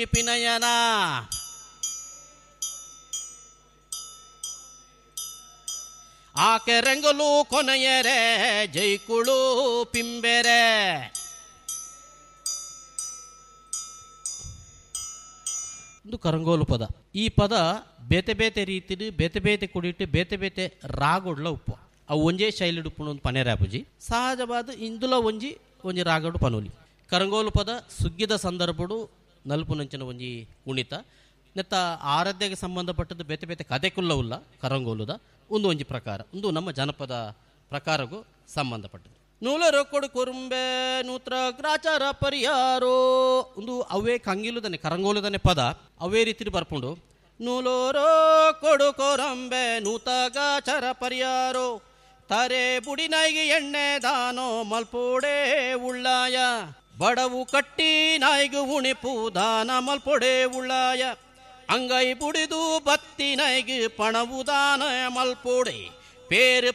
ಪಿನಯನ ಆಕೆ ರೆಂಗಲು ಕೊನೆಯರೆ ಜೈಕುಳು ಪಿಂಬೆರೆ. ಒಂದು ಕರಂಗೋಲು ಪದ. ಈ ಪದ ಬೇತೆ ಬೇತೆ ರೀತಿಲಿ ಬೇತೆ ಬೇತೆ ಕುಡಿಟ್ಟು ಬೇತೆ ಬೇತೆ ರಾಗೊಡ್ಲ ಉಪ್ಪು ಅವು ಒಂಜೇ ಶೈಲಿ ಉಪ್ಪು ಒಂದು ಪನೇರಾಪುಜಿ ಸಹಜವಾದ ಇಂದುಲ ಒಂಜಿ ಒಂಜಿ ರಾಗಡು ಪನೋಲಿ. ಕರಂಗೋಲು ಪದ ಸುಗ್ಗಿದ ಸಂದರ್ಭಡು ನಲ್ಪು ನಂಚಿನ ಒಂಜಿ ಕುಣಿತ ನೆತ್ತ ಆರಾಧ್ಯಗೆ ಸಂಬಂಧಪಟ್ಟದ್ದು ಬೇತೆ ಬೇತೆ ಕಥೆಕುಲ್ಲ ಉಲ್ಲ ಕರಂಗೋಲುದ ಒಂದು ಒಂಜಿ ಪ್ರಕಾರ ಒಂದು ನಮ್ಮ ಜನಪದ ಪ್ರಕಾರಗೂ ಸಂಬಂಧಪಟ್ಟದ್ದು. ನೂಲರು ಕೊಡು ಕುರುಂಬೆ ನೂತ್ರ ಗ್ರಾಚಾರ ಪರಿಯಾರೋ ಒಂದು ಅವೇ ಕಂಗಿಲುದನೆ ಕರಂಗೋಲುದನೆ ಪದ ಅವೇ ರೀತಿ ಬರ್ಕೊಂಡು ನೂಲೋರೋ ಕೊಡು ಕೊರಂಬೆ ನೂತ ಗಾಚಾರ ಪರಿಯಾರೋ ತಾರೆ ಬುಡಿನಾಯಿಗೆ ಎಣ್ಣೆ ದಾನೋ ಮಲ್ಪೋಡೆ ಉಳ್ಳಾಯ ಬಡವು ಕಟ್ಟಿ ನಾಯಿಗು ಉಣಿಪು ದಾನ ಮಲ್ಪೊಡೆ ಉಳ್ಳಾಯ ಅಂಗೈ ಬುಡಿದು ಬತ್ತಿ ನಾಯಿಗೆ ಪಣವು ದಾನ ಮಲ್ಪೋಡೆ ಪೇರು